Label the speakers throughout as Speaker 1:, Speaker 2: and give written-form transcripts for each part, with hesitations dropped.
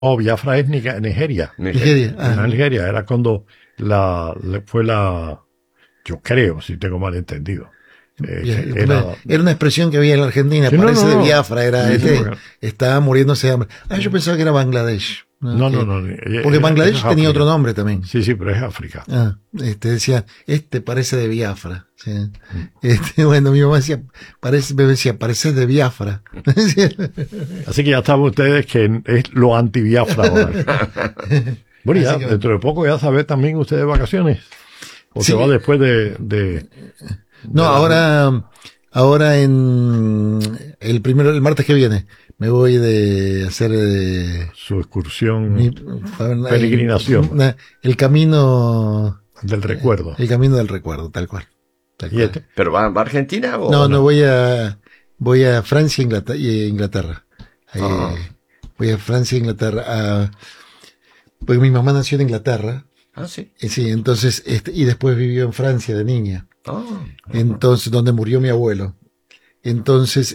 Speaker 1: Oh, Biafra es Nigeria.
Speaker 2: Nigeria.
Speaker 1: En Nigeria era cuando fue yo creo, si tengo mal entendido.
Speaker 2: Era una expresión que había en la Argentina, sí, parece de Biafra, estaba muriéndose de hambre. Yo pensaba que era Bangladesh.
Speaker 1: No.
Speaker 2: Porque Bangladesh tenía otro nombre también.
Speaker 1: Sí, pero es África.
Speaker 2: Decía, parece de Biafra. ¿Sí? Bueno, mi mamá decía, parece de Biafra.
Speaker 1: Así que ya saben ustedes que es lo anti-Biafra ahora. Bueno, ya, dentro de poco ya saben también ustedes vacaciones. ¿O se va después de
Speaker 2: no, ahora en el martes que viene me voy de hacer
Speaker 1: su excursión, peregrinación,
Speaker 2: el camino
Speaker 1: del recuerdo.
Speaker 2: El camino del recuerdo, tal cual.
Speaker 3: ¿Pero va a Argentina o
Speaker 2: no? Voy a Francia e Inglaterra. Voy a Francia e Inglaterra porque mi mamá nació en Inglaterra.
Speaker 3: Sí.
Speaker 2: Sí, entonces y después vivió en Francia de niña. Entonces, donde murió mi abuelo. Entonces,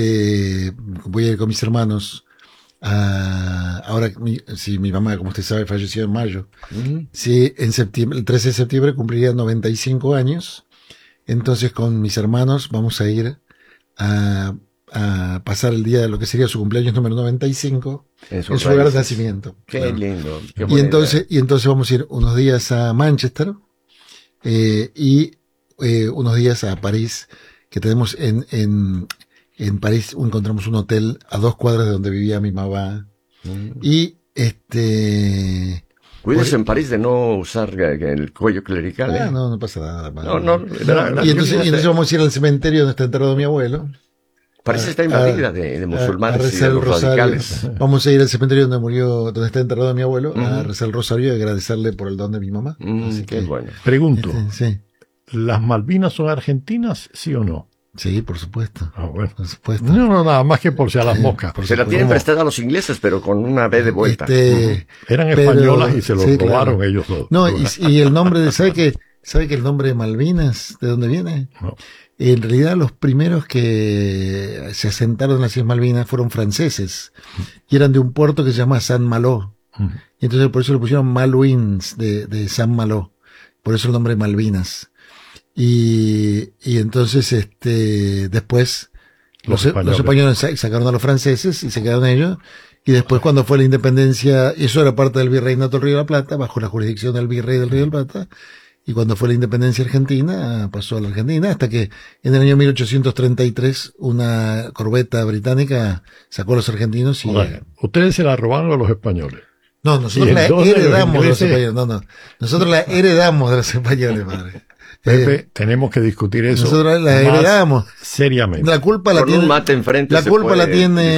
Speaker 2: voy a ir con mis hermanos. Ahora, mi mamá, como usted sabe, falleció en mayo. Sí, en septiembre, el 13 de septiembre cumpliría 95 años. Entonces, con mis hermanos vamos a ir a pasar el día de lo que sería su cumpleaños número 95 en su lugar de nacimiento.
Speaker 3: Qué lindo. Qué
Speaker 2: y entonces vamos a ir unos días a Manchester y unos días a París, que tenemos en París encontramos un hotel a 2 cuadras de donde vivía mi mamá. Y
Speaker 3: cuídese en París de no usar el cuello clerical.
Speaker 2: No pasa nada.
Speaker 3: Y
Speaker 2: entonces vamos a ir al cementerio donde está enterrado mi abuelo.
Speaker 3: París está invadida de musulmanes y de los radicales.
Speaker 2: Vamos a ir al cementerio donde está enterrado mi abuelo, a rezar el rosario y agradecerle por el don de mi mamá.
Speaker 3: Qué bueno.
Speaker 1: Pregunto,
Speaker 2: sí.
Speaker 1: ¿Las Malvinas son argentinas, sí o no?
Speaker 2: Sí, por supuesto.
Speaker 1: Bueno.
Speaker 2: Por supueto.
Speaker 1: No, nada más que por si a las moscas.
Speaker 3: Se la tienen prestada a los ingleses, pero con una B de vuelta.
Speaker 1: Eran españolas y se lo robaron ellos dos.
Speaker 2: No, y el nombre ¿sabe que el nombre de Malvinas, de dónde viene?
Speaker 1: No.
Speaker 2: En realidad los primeros que se asentaron en las Islas Malvinas fueron franceses y eran de un puerto que se llama Saint-Malo. Y entonces por eso le pusieron Malouines de Saint-Malo. Por eso el nombre Malvinas. Y entonces después los españoles sacaron a los franceses y se quedaron ellos. Y después cuando fue la independencia, eso era parte del virreinato del Río de la Plata, bajo la jurisdicción del virrey del Río de la Plata. Y cuando fue la independencia argentina, pasó a la Argentina, hasta que en el año 1833 una corbeta británica sacó a los argentinos y...
Speaker 1: Ustedes se la robaron a los españoles.
Speaker 2: No, nosotros la heredamos de los españoles. No. Nosotros la heredamos de los españoles, padre.
Speaker 1: Pepe, tenemos que discutir eso.
Speaker 2: Nosotros la heredamos
Speaker 1: seriamente.
Speaker 2: La culpa la tiene.
Speaker 3: Un mate enfrente.
Speaker 2: La culpa la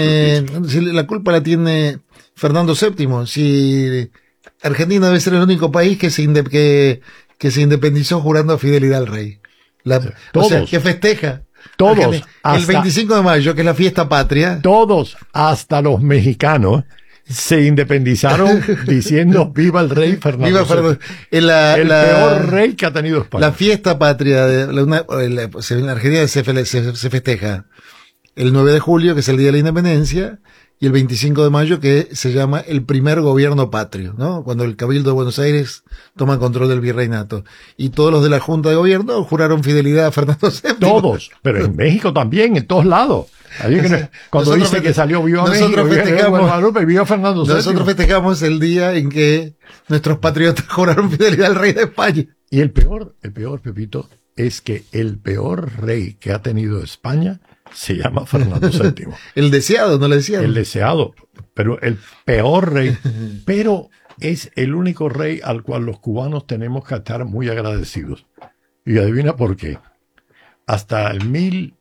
Speaker 2: tiene Fernando VII. Si Argentina debe ser el único país que se independizó jurando fidelidad al rey. O sea, que festeja.
Speaker 1: Todos.
Speaker 2: El 25 de mayo, que es la fiesta patria.
Speaker 1: Todos, hasta los mexicanos, se independizaron diciendo viva el rey Fernando.
Speaker 2: Viva Fernando. El
Speaker 1: peor rey que ha tenido España.
Speaker 2: La fiesta patria en la Argentina se festeja el 9 de julio, que es el día de la independencia, y el 25 de mayo, que se llama el primer gobierno patrio, ¿no? Cuando el Cabildo de Buenos Aires toma control del virreinato. Y todos los de la Junta de Gobierno juraron fidelidad a Fernando VII.
Speaker 1: Todos, pero en México también, en todos lados. Cuando dice que salió viva México, viva Fernando VII.
Speaker 2: Nosotros festejamos el día en que nuestros patriotas juraron fidelidad al rey de España.
Speaker 1: Y el peor, Pepito, es que el peor rey que ha tenido España se llama Fernando VII.
Speaker 2: El deseado, no le decían.
Speaker 1: El deseado, pero el peor rey. Pero es el único rey al cual los cubanos tenemos que estar muy agradecidos. Y adivina por qué. Hasta el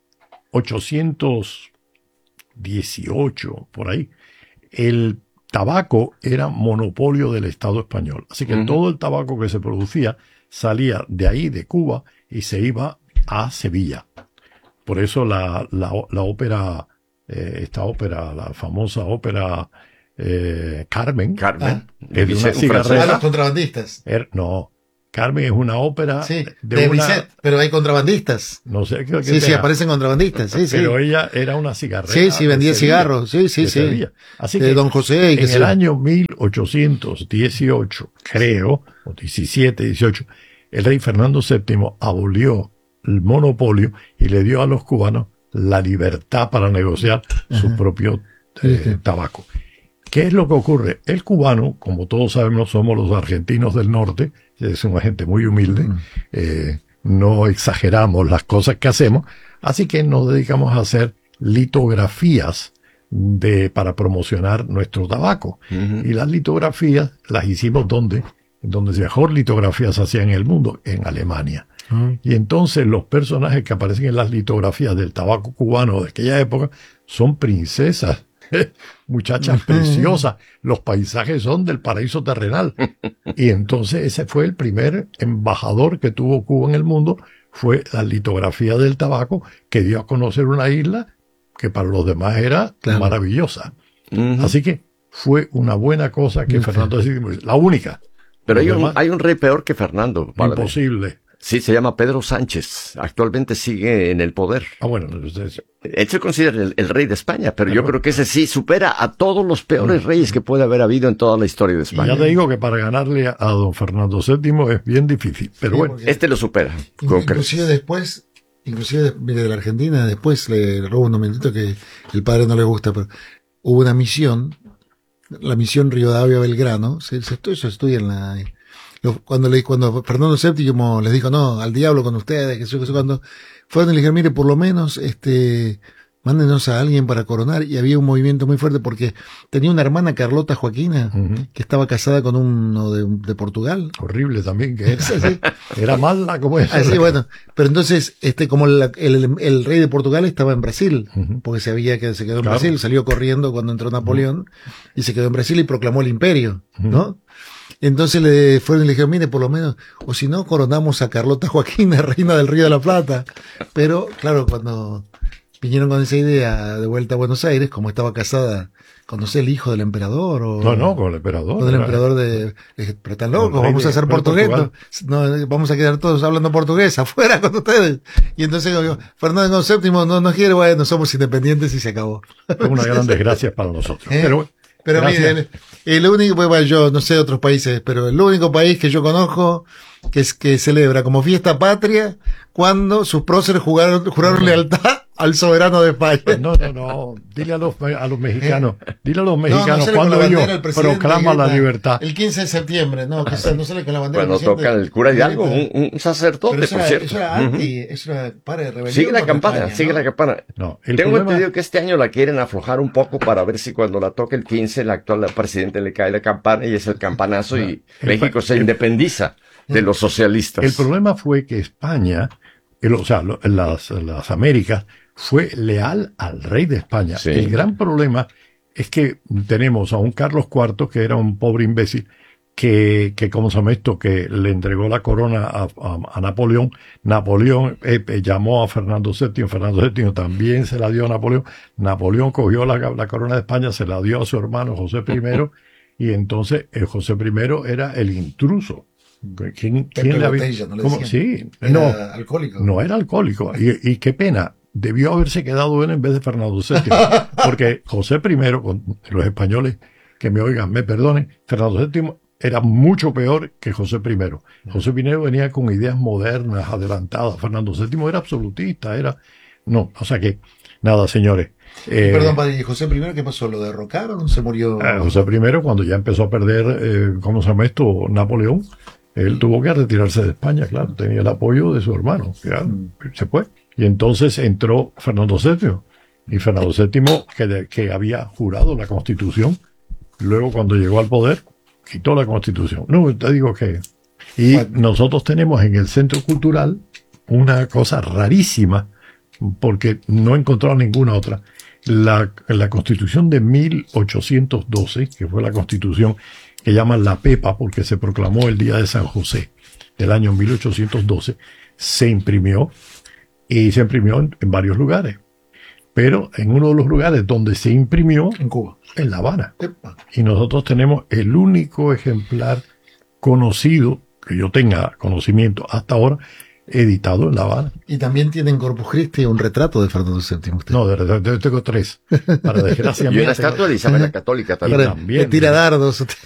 Speaker 1: 1818, por ahí, el tabaco era monopolio del Estado español. Así que todo el tabaco que se producía salía de ahí, de Cuba, y se iba a Sevilla. Por eso la ópera, la famosa ópera Carmen,
Speaker 3: es
Speaker 1: de una cigarrera.
Speaker 2: A los contrabandistas.
Speaker 1: Carmen es una ópera
Speaker 2: de Bizet, pero hay contrabandistas.
Speaker 1: No sé qué.
Speaker 2: Sí, aparecen contrabandistas. Sí,
Speaker 1: pero ella era una cigarrera.
Speaker 2: Sí, vendía cigarros. Sí.
Speaker 1: Así
Speaker 2: de
Speaker 1: que
Speaker 2: Don José.
Speaker 1: En el año 1818, creo, o 17, 18, el rey Fernando VII abolió el monopolio y le dio a los cubanos la libertad para negociar su propio tabaco. ¿Qué es lo que ocurre? El cubano, como todos sabemos, somos los argentinos del norte, es una gente muy humilde, no exageramos las cosas que hacemos, así que nos dedicamos a hacer litografías para promocionar nuestro tabaco. Y las litografías las hicimos donde mejor litografías se hacían en el mundo, en Alemania. Y entonces los personajes que aparecen en las litografías del tabaco cubano de aquella época son princesas, muchachas preciosas, los paisajes son del paraíso terrenal. Y entonces ese fue el primer embajador que tuvo Cuba en el mundo, fue la litografía del tabaco, que dio a conocer una isla que para los demás era maravillosa. Así que fue una buena cosa que Fernando VII, la única.
Speaker 3: Pero hay un rey peor que Fernando, padre.
Speaker 1: Imposible.
Speaker 3: Sí, se llama Pedro Sánchez. Actualmente sigue en el poder.
Speaker 1: Bueno, entonces...
Speaker 3: Él se considera el rey de España, pero yo creo que ese sí supera a todos los peores reyes que puede haber habido en toda la historia de España.
Speaker 1: Y ya te digo que para ganarle a don Fernando VII es bien difícil, pero bueno.
Speaker 3: Este lo supera.
Speaker 2: Inclusive de la Argentina, después le robo un momentito que el padre no le gusta, pero hubo una misión, la misión Rivadavia Belgrano, se estudia en la... Cuando Fernando VII les dijo, no, al diablo con ustedes, cuando fueron y le dijeron, mire, por lo menos, mándenos a alguien para coronar, y había un movimiento muy fuerte porque tenía una hermana, Carlota Joaquina, que estaba casada con uno de Portugal.
Speaker 1: Horrible también que era. Sí. Era mala como es.
Speaker 2: Así, bueno, pero entonces, como el rey de Portugal estaba en Brasil, porque sabía que se quedó en Brasil, salió corriendo cuando entró Napoleón, y se quedó en Brasil y proclamó el imperio, ¿no? Entonces le fueron y le dijeron, mire, por lo menos, o si no, coronamos a Carlota Joaquina, reina del Río de la Plata. Pero, claro, cuando vinieron con esa idea de vuelta a Buenos Aires, como estaba casada con, no sé, el hijo del emperador o...
Speaker 1: No, con el emperador.
Speaker 2: Con el emperador pero están locos, vamos a hacer portugués. No, vamos a quedar todos hablando portugués, afuera con ustedes. Y entonces Fernando VII no quiere, bueno, somos independientes y se acabó.
Speaker 1: Fue una gran desgracia para nosotros.
Speaker 2: Pero miren, el único, bueno, yo no sé otros países, pero el único país que yo conozco que celebra como fiesta patria cuando sus próceres juraron lealtad al soberano de España.
Speaker 1: No. Dile a los mexicanos. Dile a los mexicanos cuando ellos proclaman la libertad.
Speaker 2: El 15 de septiembre, no sale con la bandera.
Speaker 3: Cuando toca el cura Hidalgo, un sacerdote, por cierto.
Speaker 2: Eso era para de rebelión.
Speaker 3: Sigue la campana.
Speaker 1: No,
Speaker 3: Tengo entendido que este año la quieren aflojar un poco para ver si cuando la toque el 15, el actual presidente le cae la campana y es el campanazo y México se independiza de los socialistas.
Speaker 1: El problema fue que España, las Américas, fue leal al rey de España. Sí. El gran problema es que tenemos a un Carlos IV que era un pobre imbécil que ¿cómo se llama esto? Que le entregó la corona a Napoleón. Napoleón llamó a Fernando VII. Fernando VII también se la dio a Napoleón. Napoleón cogió la corona de España, se la dio a su hermano José I. Y entonces José I era el intruso. ¿Quién le había? ¿Cómo? Sí,
Speaker 2: era alcohólico.
Speaker 1: No era alcohólico. Y qué pena. Debió haberse quedado él en vez de Fernando VII. Porque José I, con los españoles que me oigan, me perdonen, Fernando VII era mucho peor que José I. José I venía con ideas modernas, adelantadas. Fernando VII era absolutista, o sea que, nada, señores.
Speaker 2: Perdón, padre, ¿y José I qué pasó? ¿Lo derrocaron? ¿Se murió?
Speaker 1: José I, cuando ya empezó a perder, ¿cómo se llama esto? Napoleón, él tuvo que retirarse de España, claro, tenía el apoyo de su hermano, se fue. Y entonces entró Fernando VII. Y Fernando VII, que había jurado la Constitución, luego cuando llegó al poder, quitó la Constitución. No, te digo que... Y nosotros tenemos en el Centro Cultural una cosa rarísima, porque no he encontrado ninguna otra. La Constitución de 1812, que fue la Constitución que llaman la Pepa, porque se proclamó el día de San José, del año 1812, se imprimió. Y se imprimió en varios lugares. Pero en uno de los lugares donde se imprimió,
Speaker 2: en Cuba,
Speaker 1: en La Habana. Y nosotros tenemos el único ejemplar conocido que yo tenga conocimiento hasta ahora, editado en La Habana.
Speaker 2: Y también tiene en Corpus Christi un retrato de Fernando VII. Usted.
Speaker 1: No, de tengo 3. Para desgracia
Speaker 3: y una estatua de Isabel la Católica también.
Speaker 2: Le tira dardos.